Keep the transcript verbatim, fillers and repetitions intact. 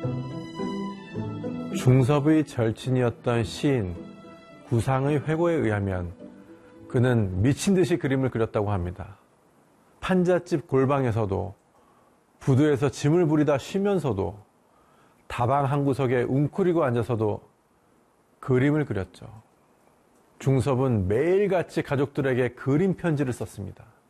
중섭의 절친이었던 시인 구상의 회고에 의하면 그는 미친 듯이 그림을 그렸다고 합니다. 판잣집 골방에서도 부두에서 짐을 부리다 쉬면서도 다방 한 구석에 웅크리고 앉아서도 그림을 그렸죠. 중섭은 매일같이 가족들에게 그림 편지를 썼습니다.